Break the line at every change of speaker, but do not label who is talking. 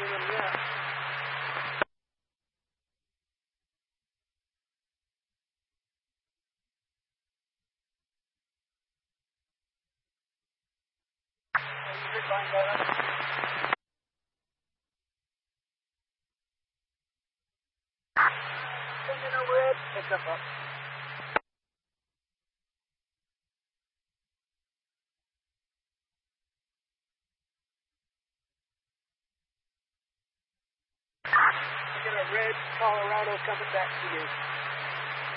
Pick up. I got a red Colorado coming back to you.